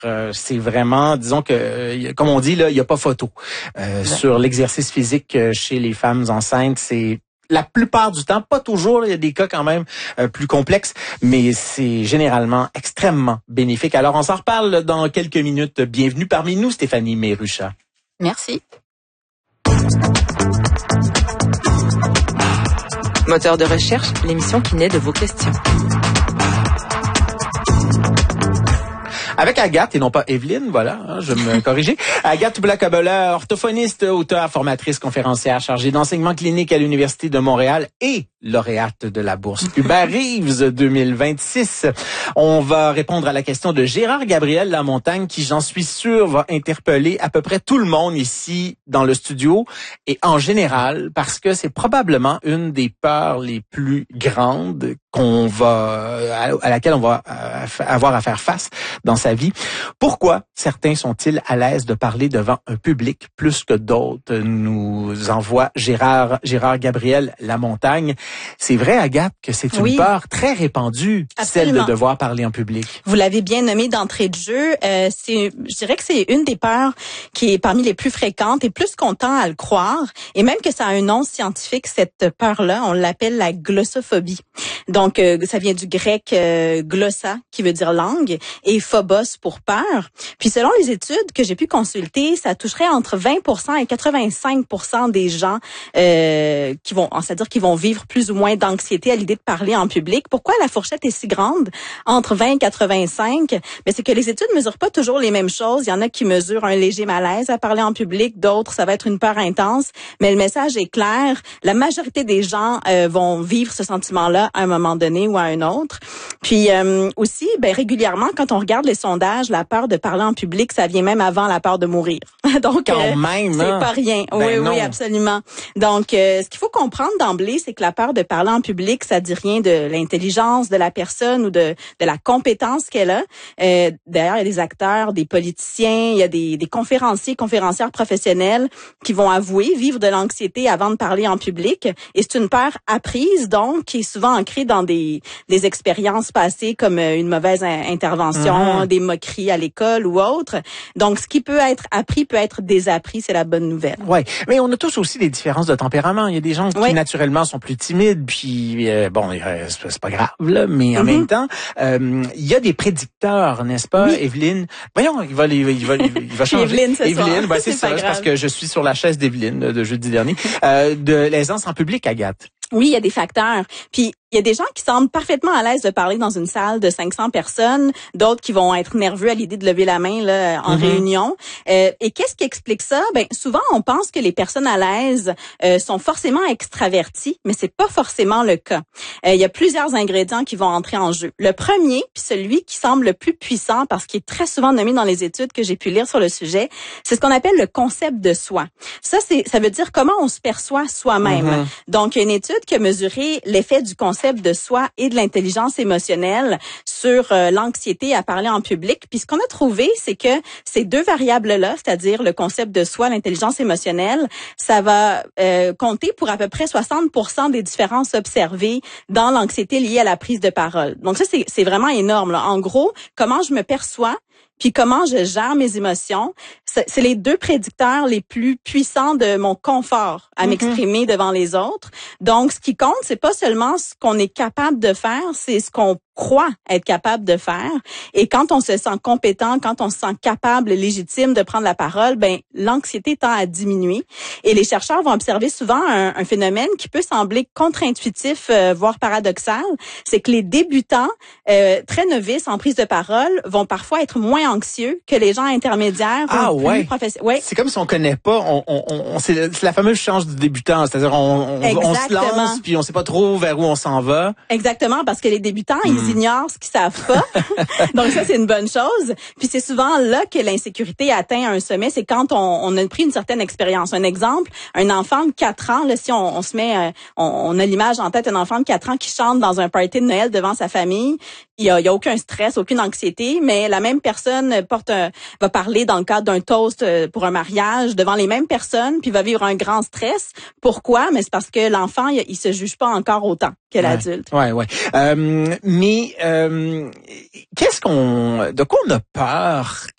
c'est vraiment, disons que, comme on dit, là, il n'y a pas photo. Sur l'exercice physique chez les femmes enceintes, c'est la plupart du temps, pas toujours, il y a des cas quand même plus complexes, mais c'est généralement extrêmement bénéfique. Alors, on s'en reparle dans quelques minutes. Bienvenue parmi nous, Stéphanie Marucha. Merci. Moteur de recherche, l'émission qui naît de vos questions. Avec Agathe, et non pas Evelyne, voilà, je vais me corriger. Agathe Blackabela, orthophoniste, auteure, formatrice, conférencière, chargée d'enseignement clinique à l'Université de Montréal et lauréate de la bourse Hubert Reeves 2026. On va répondre à la question de Gérard Gabriel Lamontagne, qui, j'en suis sûr, va interpeller à peu près tout le monde ici dans le studio et en général, parce que c'est probablement une des peurs les plus grandes à laquelle on va avoir à faire face dans sa vie. Pourquoi certains sont-ils à l'aise de parler devant un public plus que d'autres, nous envoie Gérard Gabriel Lamontagne. C'est vrai, Agathe, que c'est une peur très répandue, Absolument. Celle de devoir parler en public. Vous l'avez bien nommé d'entrée de jeu. Je dirais que c'est une des peurs qui est parmi les plus fréquentes et plus qu'on tend à le croire. Et même que ça a un nom scientifique, cette peur-là, on l'appelle la glossophobie. Donc, ça vient du grec glossa, qui veut dire langue, et phobos pour peur. Puis selon les études que j'ai pu consulter, ça toucherait entre 20% et 85% des gens c'est-à-dire qui vont vivre plus ou moins d'anxiété à l'idée de parler en public. Pourquoi la fourchette est si grande entre 20 et 85? Ben, c'est que les études mesurent pas toujours les mêmes choses. Il y en a qui mesurent un léger malaise à parler en public, d'autres ça va être une peur intense, mais le message est clair. La majorité des gens vont vivre ce sentiment-là à un moment donné ou à un autre. Puis aussi, ben régulièrement, quand on regarde les sondages, la peur de parler en public, ça vient même avant la peur de mourir. Donc, quand même, c'est pas rien. Oui, absolument. Donc, ce qu'il faut comprendre d'emblée, c'est que la peur de parler en public, ça dit rien de l'intelligence de la personne ou de la compétence qu'elle a. D'ailleurs, il y a des acteurs, des politiciens, il y a des conférencières professionnelles qui vont avouer vivre de l'anxiété avant de parler en public. Et c'est une peur apprise, donc, qui est souvent ancrée dans des expériences passées comme une mauvaise intervention, des moqueries à l'école ou autre. Donc, ce qui peut être appris peut être désappris, c'est la bonne nouvelle. Ouais, mais on a tous aussi des différences de tempérament. Il y a des gens qui naturellement sont plus timides, puis c'est pas grave là, mais en même temps, il y a des prédicteurs, n'est-ce pas, Evelyne? Voyons, il va changer. Evelyne, Evelyne, c'est ça, c'est parce que je suis sur la chaise d'Evelyne de jeudi dernier, de l'aisance en public, Agathe. Oui, il y a des facteurs. Puis il y a des gens qui semblent parfaitement à l'aise de parler dans une salle de 500 personnes, d'autres qui vont être nerveux à l'idée de lever la main là en réunion. Et qu'est-ce qui explique ça? Ben souvent on pense que les personnes à l'aise sont forcément extraverties, mais c'est pas forcément le cas. Il y a plusieurs ingrédients qui vont entrer en jeu. Le premier, puis celui qui semble le plus puissant parce qu'il est très souvent nommé dans les études que j'ai pu lire sur le sujet, c'est ce qu'on appelle le concept de soi. Ça veut dire comment on se perçoit soi-même. Donc il y a une étude qui a mesuré l'effet du concept de soi et de l'intelligence émotionnelle sur l'anxiété à parler en public. Puis ce qu'on a trouvé, c'est que ces deux variables-là, c'est-à-dire le concept de soi, l'intelligence émotionnelle, ça va compter pour à peu près 60% des différences observées dans l'anxiété liée à la prise de parole. Donc ça, c'est vraiment énorme, là. En gros, comment je me perçois, puis comment je gère mes émotions, c'est les deux prédicteurs les plus puissants de mon confort à m'exprimer devant les autres. Donc, ce qui compte, c'est pas seulement ce qu'on est capable de faire, c'est ce qu'on croit être capable de faire. Et quand on se sent compétent, quand on se sent capable, légitime de prendre la parole, ben l'anxiété tend à diminuer. Et les chercheurs vont observer souvent un phénomène qui peut sembler contre-intuitif, voire paradoxal, c'est que les débutants très novices en prise de parole vont parfois être moins anxieux que les gens intermédiaires ou plus professionnels. Ouais. C'est comme si on connaît pas, c'est la fameuse chance du débutant, c'est-à-dire on se lance puis on sait pas trop vers où on s'en va. Exactement, parce que les débutants, ils ignorent ce qu'ils savent pas. Donc ça, c'est une bonne chose. Puis c'est souvent là que l'insécurité atteint un sommet, c'est quand on a pris une certaine expérience. Un exemple, un enfant de 4 ans, là, si on se met, on a l'image en tête, un enfant de 4 ans qui chante dans un party de Noël devant sa famille, il y a aucun stress, aucune anxiété, mais la même personne va parler dans le cadre d'un toast pour un mariage devant les mêmes personnes, puis va vivre un grand stress. Pourquoi? Mais c'est parce que l'enfant, il se juge pas encore autant que l'adulte. Ouais. Mais de quoi on a peur